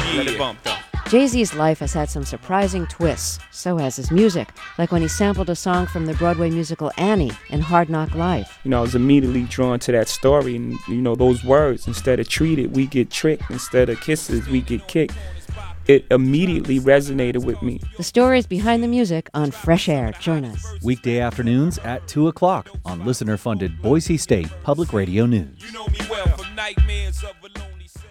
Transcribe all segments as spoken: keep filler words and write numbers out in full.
Let it bump though. Jay-Z's life has had some surprising twists. So has his music, like when he sampled a song from the Broadway musical Annie in Hard Knock Life. You know, I was immediately drawn to that story and, you know, those words. Instead of treated, we get tricked. Instead of kisses, we get kicked. It immediately resonated with me. The stories behind the music on Fresh Air. Join us. Weekday afternoons at two o'clock on listener-funded Boise State Public Radio News. You know me well from nightmares of a lonely cell.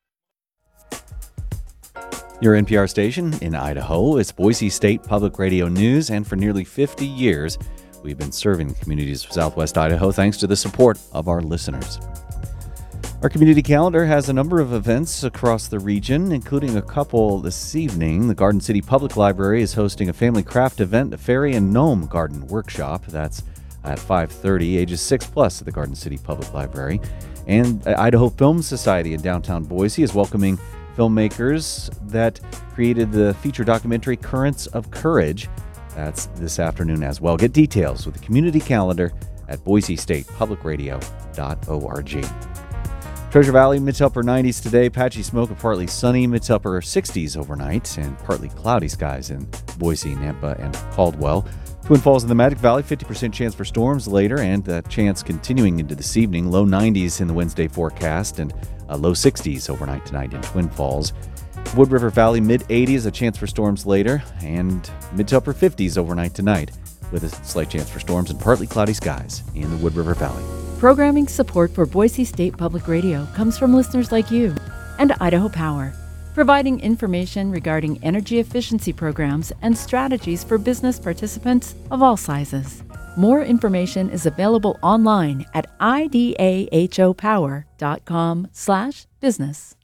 Your N P R station in Idaho is Boise State Public Radio News, and for nearly fifty years, we've been serving the communities of Southwest Idaho thanks to the support of our listeners. Our community calendar has a number of events across the region, including a couple this evening. The Garden City Public Library is hosting a family craft event, a fairy and gnome garden workshop. That's at five thirty, ages six plus at the Garden City Public Library. And Idaho Film Society in downtown Boise is welcoming filmmakers that created the feature documentary Currents of Courage. That's this afternoon as well. Get details with the community calendar at boise state public radio dot org. Treasure Valley, mid-to-upper nineties today, patchy smoke and partly sunny, mid-to-upper sixties overnight, and partly cloudy skies in Boise, Nampa, and Caldwell. Twin Falls in the Magic Valley, fifty percent chance for storms later, and that chance continuing into this evening. Low nineties in the Wednesday forecast, and uh, low sixties overnight tonight in Twin Falls. Wood River Valley, mid-eighties, a chance for storms later, and mid-to-upper fifties overnight tonight, with a slight chance for storms and partly cloudy skies in the Wood River Valley. Programming support for Boise State Public Radio comes from listeners like you and Idaho Power, providing information regarding energy efficiency programs and strategies for business participants of all sizes. More information is available online at idahopower.com slash business.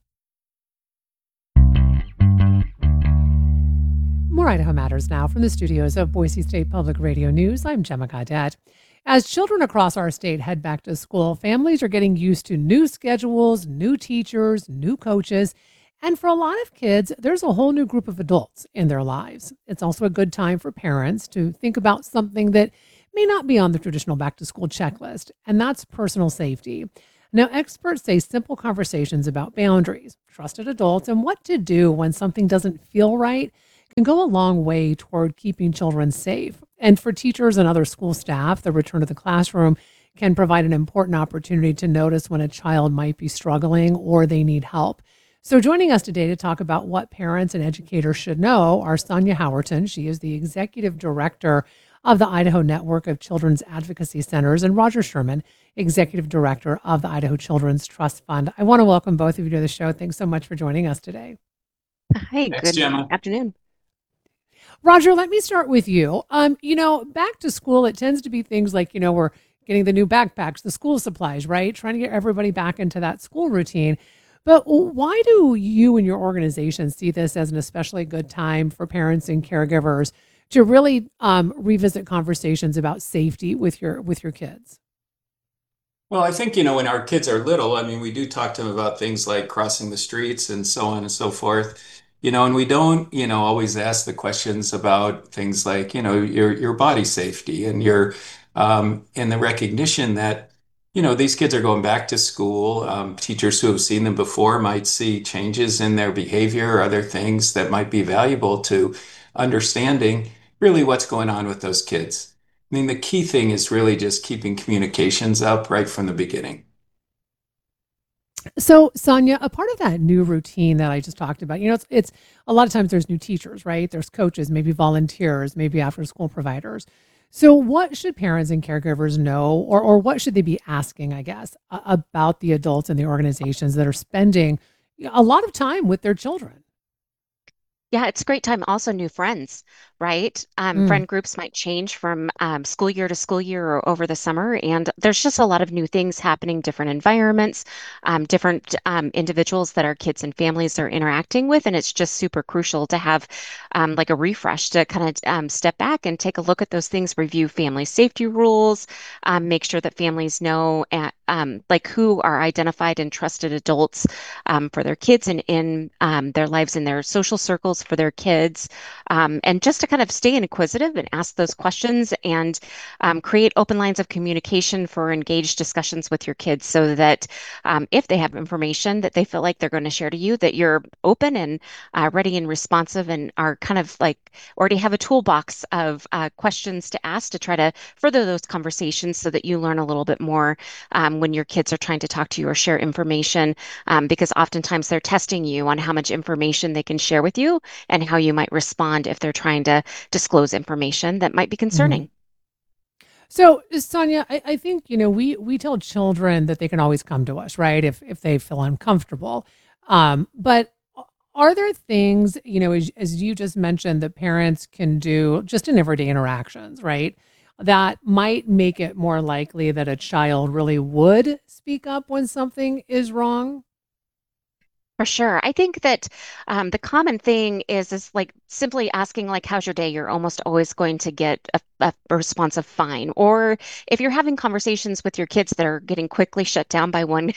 More Idaho Matters now from the studios of Boise State Public Radio News. I'm Gemma Gaudette. As children across our state head back to school, families are getting used to new schedules, new teachers, new coaches, and for a lot of kids, there's a whole new group of adults in their lives. It's also a good time for parents to think about something that may not be on the traditional back-to-school checklist, and that's personal safety. Now, experts say simple conversations about boundaries, trusted adults, and what to do when something doesn't feel right can go a long way toward keeping children safe. And for teachers and other school staff, the return to the classroom can provide an important opportunity to notice when a child might be struggling or they need help. So joining us today to talk about what parents and educators should know are Sonia Howerton. She is the executive director of the Idaho Network of Children's Advocacy Centers, and Roger Sherman, executive director of the Idaho Children's Trust Fund. I want to welcome both of you to the show. Thanks so much for joining us today. Hi, Thanks, good Gemma. afternoon. Roger, let me start with you. Um, you know, back to school, it tends to be things like, you know, we're getting the new backpacks, the school supplies, right? Trying to get everybody back into that school routine. But why do you and your organization see this as an especially good time for parents and caregivers to really um, revisit conversations about safety with your with your kids? Well, I think, you know, when our kids are little, I mean, we do talk to them about things like crossing the streets and so on and so forth. You know, and we don't, you know, always ask the questions about things like, you know, your your body safety and your um, and the recognition that, you know, these kids are going back to school. Um, teachers who have seen them before might see changes in their behavior or other things that might be valuable to understanding really what's going on with those kids. I mean, the key thing is really just keeping communications up right from the beginning. So, Sonia, a part of that new routine that I just talked about, you know, it's, it's a lot of times there's new teachers, right? There's coaches, maybe volunteers, maybe after school providers. So what should parents and caregivers know, or, or what should they be asking, I guess, a- about the adults and the organizations that are spending a lot of time with their children? Yeah, it's a great time. Also, new friends, right? Um, Mm. friend groups might change from um, school year to school year or over the summer. And there's just a lot of new things happening, different environments, um, different um, individuals that our kids and families are interacting with. And it's just super crucial to have um, like a refresh to kind of um, step back and take a look at those things, review family safety rules, um, make sure that families know at, um, like who are identified and trusted adults um, for their kids and in um, their lives and their social circles for their kids, um, and just to kind of stay inquisitive and ask those questions and um, create open lines of communication for engaged discussions with your kids so that um, if they have information that they feel like they're going to share to you, that you're open and uh, ready and responsive and are kind of like already have a toolbox of uh, questions to ask to try to further those conversations so that you learn a little bit more um, when your kids are trying to talk to you or share information, um, because oftentimes they're testing you on how much information they can share with you and how you might respond if they're trying to disclose information that might be Mhm. concerning. So, Sonia, I, I think, you know, we we tell children that they can always come to us, right? If if they feel uncomfortable. Um, but a- are there things, you know, as, as you just mentioned, that parents can do just in everyday interactions, right? That might make it more likely that a child really would speak up when something is wrong? For sure. I think that um, the common thing is is like simply asking like, "How's your day?" You're almost always going to get a, a response of fine. Or if you're having conversations with your kids that are getting quickly shut down by one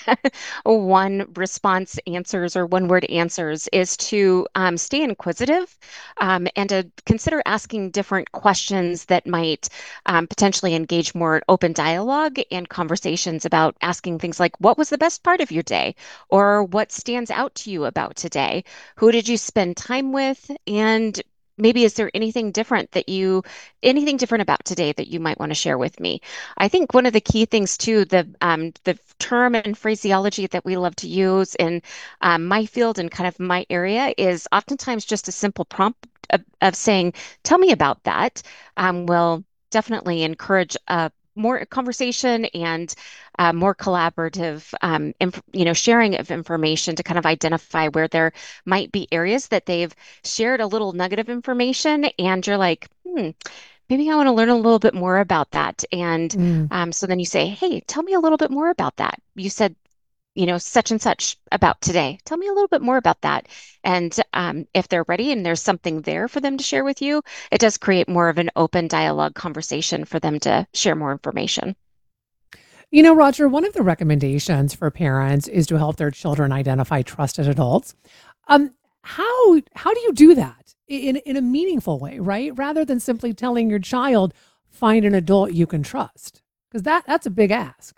one response answers or one word answers, is to um, stay inquisitive um, and to consider asking different questions that might um, potentially engage more open dialogue and conversations about asking things like, "What was the best part of your day?" Or what stands out to you about today? Who did you spend time with? And maybe is there anything different that you, anything different about today that you might want to share with me? I think one of the key things too, the um, the term and phraseology that we love to use in um, my field and kind of my area is oftentimes just a simple prompt of, of saying, "Tell me about that." Um, will definitely encourage uh, more conversation and uh, more collaborative, um, inf you know, sharing of information to kind of identify where there might be areas that they've shared a little nugget of information, and you're like, hmm, maybe I want to learn a little bit more about that. And Mm. um, so then you say, hey, tell me a little bit more about that. You said, you know, such and such about today. Tell me a little bit more about that. And um, if they're ready and there's something there for them to share with you, it does create more of an open dialogue conversation for them to share more information. You know, Roger, one of the recommendations for parents is to help their children identify trusted adults. Um, how how do you do that in in a meaningful way, right? Rather than simply telling your child, find an adult you can trust, because that that's a big ask.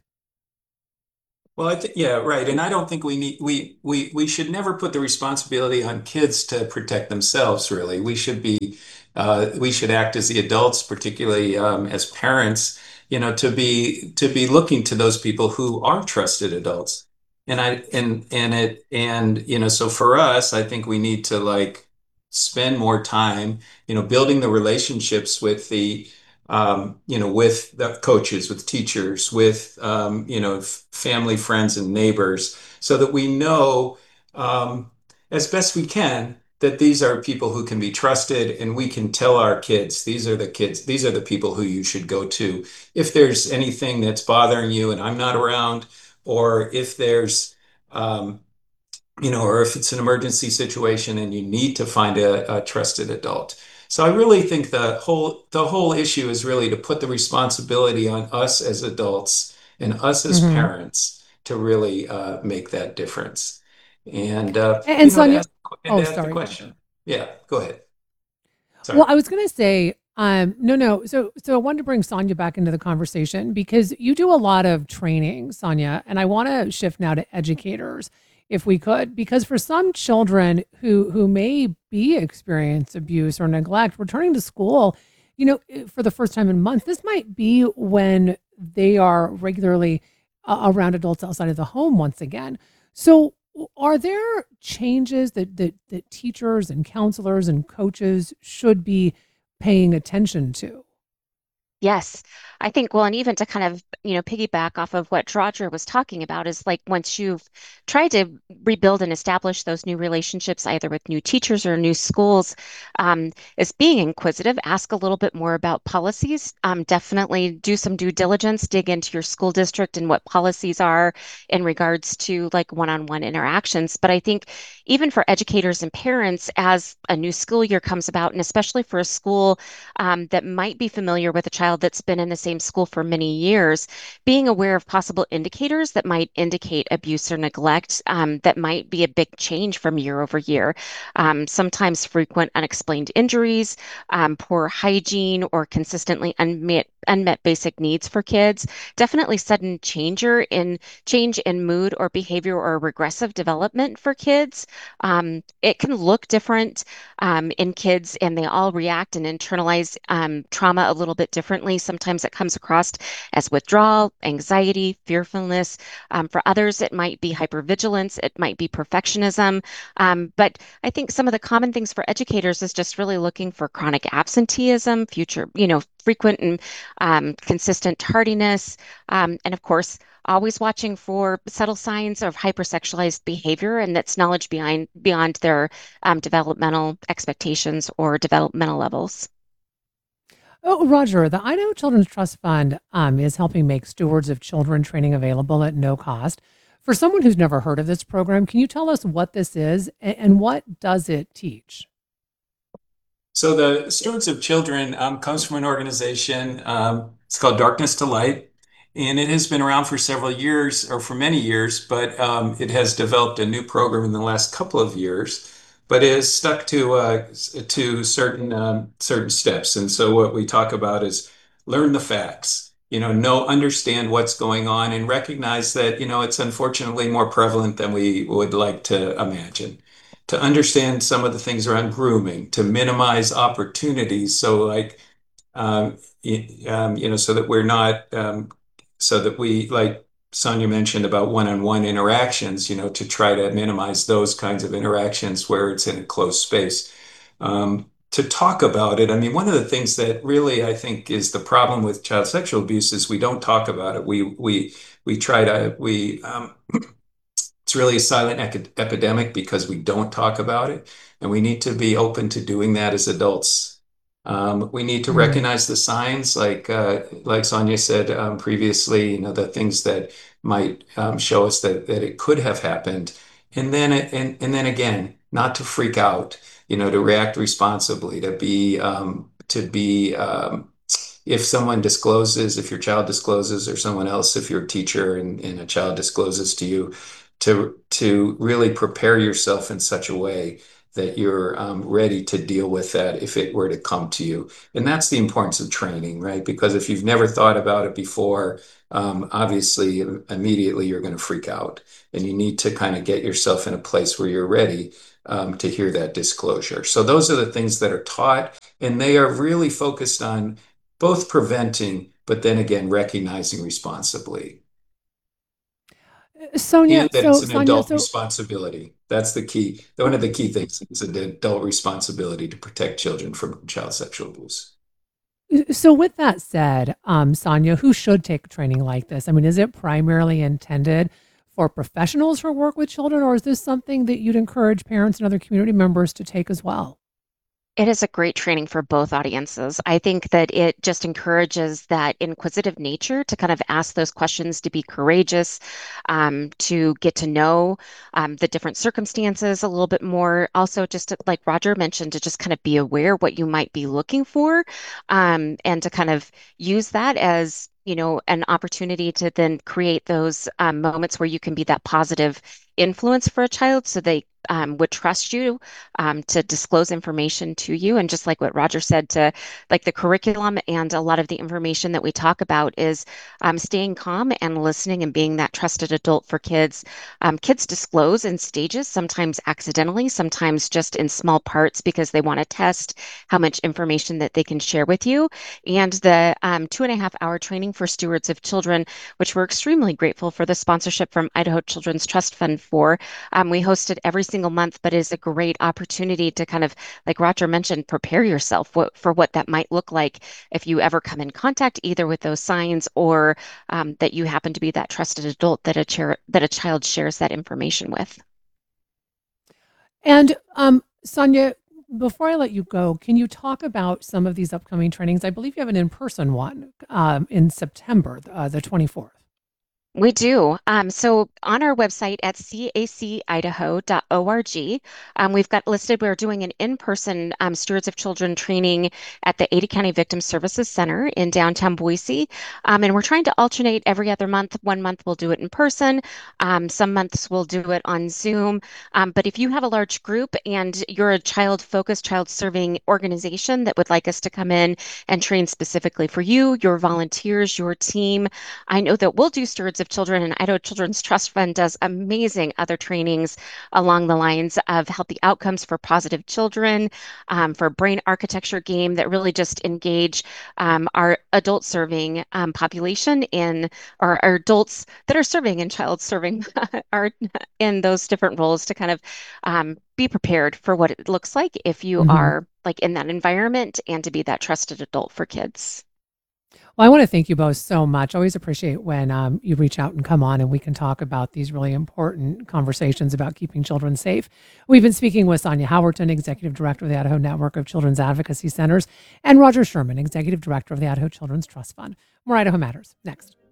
Well, I think, yeah, right. And I don't think we need, we, we, we should never put the responsibility on kids to protect themselves, really. We should be, uh, we should act as the adults, particularly, um, as parents, you know, to be, to be looking to those people who are trusted adults. And I, and, and it, and, you know, so for us, I think we need to like spend more time, you know, building the relationships with the, um, you know, with the coaches, with teachers, with, um, you know, f- family, friends, and neighbors, so that we know, um, as best we can, that these are people who can be trusted, and we can tell our kids, these are the kids, these are the people who you should go to. If there's anything that's bothering you and I'm not around, or if there's, um, you know, or if it's an emergency situation and you need to find a, a trusted adult. So I really think the whole the whole issue is really to put the responsibility on us as adults and us as Hmm. parents to really uh, make that difference. And uh, And, you and know, to Sonia, ask and oh, to ask the sorry, go ahead. question. Yeah, go ahead. Well, Sorry. I was going to say, um, no, no. So, so I wanted to bring Sonia back into the conversation because you do a lot of training, Sonia, and I want to shift now to educators, if we could, because for some children who who may be experience abuse or neglect, returning to school, you know, eh, for the first time in months, this might be when they are regularly uh, around adults outside of the home once again. So, w- are there changes that, that that teachers and counselors and coaches should be paying attention to? Yes, I think, well, and even to kind of, you know, piggyback off of what Roger was talking about is like once you've tried to rebuild and establish those new relationships, either with new teachers or new schools, um, is being inquisitive, ask a little bit more about policies. Um, definitely do some due diligence, dig into your school district and what policies are in regards to like one-on-one interactions. But I think even for educators and parents, as a new school year comes about, and especially for a school um, that might be familiar with a child child that's been in the same school for many years, being aware of possible indicators that might indicate abuse or neglect, um, that might be a big change from year over year. Um, sometimes frequent unexplained injuries, um, poor hygiene, or consistently unmet unmet basic needs for kids. Definitely sudden changer in change in mood or behavior or regressive development for kids. Um, it can look different um, in kids, and they all react and internalize um, trauma a little bit differently. Sometimes it comes across as withdrawal, anxiety, fearfulness. Um, for others, it might be hypervigilance, it might be perfectionism. Um, but I think some of the common things for educators is just really looking for chronic absenteeism, future, you know, frequent and um, consistent tardiness, um, and of course, always watching for subtle signs of hypersexualized behavior, and that's knowledge behind beyond their um, developmental expectations or developmental levels. Oh, Roger, the Idaho Children's Trust Fund um, is helping make Stewards of Children training available at no cost. For someone who's never heard of this program, can you tell us what this is and, and what does it teach? So the Stewards of Children um, comes from an organization. Um, it's called Darkness to Light, and it has been around for several years, or for many years, but um, it has developed a new program in the last couple of years. But it is stuck to uh, to certain um, certain steps. And so what we talk about is learn the facts. You know, know, understand what's going on, and recognize that you know it's unfortunately more prevalent than we would like to imagine. To understand some of the things around grooming, to minimize opportunities. So like, um, y- um, you know, so that we're not, um, so that we, like Sonia mentioned about one-on-one interactions, you know, to try to minimize those kinds of interactions where it's in a closed space. Um, to talk about it. I mean, one of the things that really I think is the problem with child sexual abuse is we don't talk about it. We we we try to we um, it's really a silent ec- epidemic because we don't talk about it, and we need to be open to doing that as adults. Um, we need to Mm. recognize the signs, like uh, like Sonia said um, previously. You know, the things that might um, show us that that it could have happened, and then it, and and then again, not to freak out. You know, to react responsibly, to be um, to be um, if someone discloses, if your child discloses, or someone else, if you're a teacher and, and a child discloses to you, to to really prepare yourself in such a way that you're um, ready to deal with that if it were to come to you. And that's the importance of training, right? Because if you've never thought about it before, um, obviously immediately you're going to freak out, and you need to kind of get yourself in a place where you're ready um, to hear that disclosure. So those are the things that are taught, and they are really focused on both preventing, but then again, recognizing responsibly. Sonia, And that so it's an Sonia, adult so responsibility. That's the key. One of the key things is an adult responsibility to protect children from child sexual abuse. so with that said, um, Sonia, who should take training like this? I mean, is it primarily intended for professionals who work with children, or is this something that you'd encourage parents and other community members to take as well? It is a great training for both audiences. I think that it just encourages that inquisitive nature to kind of ask those questions, to be courageous, um, to get to know um, the different circumstances a little bit more. Also, just to, like Roger mentioned, to just kind of be aware what you might be looking for, um, and to kind of use that as you know an opportunity to then create those um, moments where you can be that positive influence for a child, so they um, would trust you um, to disclose information to you. And just like what Roger said, to like the curriculum and a lot of the information that we talk about is um, staying calm and listening and being that trusted adult for kids. Um, kids disclose in stages, sometimes accidentally, sometimes just in small parts because they want to test how much information that they can share with you. And the um, two and a half hour training for Stewards of Children, which we're extremely grateful for the sponsorship from Idaho Children's Trust Fund for. Um, we host it every single month, but it is a great opportunity to kind of, like Roger mentioned, prepare yourself what, for what that might look like if you ever come in contact either with those signs or um, that you happen to be that trusted adult that a chair, that a child shares that information with. And um, Sonia, before I let you go, can you talk about some of these upcoming trainings? I believe you have an in-person one um, in September, uh, the twenty-fourth. We do. Um, so on our website at cac idaho dot org, um, we've got listed, we're doing an in-person um, Stewards of Children training at the Ada County Victim Services Center in downtown Boise. Um, and we're trying to alternate every other month. One month we'll do it in person. Um, some months we'll do it on Zoom. Um, but if you have a large group and you're a child-focused, child-serving organization that would like us to come in and train specifically for you, your volunteers, your team, I know that we'll do Stewards of Children, and Idaho Children's Trust Fund does amazing other trainings along the lines of healthy outcomes for positive children, um, for brain architecture game that really just engage um, our adult serving um, population in, or our adults that are serving and child serving are in those different roles to kind of um, be prepared for what it looks like if you Mhm. are like in that environment and to be that trusted adult for kids. Well, I want to thank you both so much. Always appreciate when um, you reach out and come on and we can talk about these really important conversations about keeping children safe. We've been speaking with Sonia Howerton, Executive Director of the Idaho Network of Children's Advocacy Centers, and Roger Sherman, Executive Director of the Idaho Children's Trust Fund. More Idaho Matters next.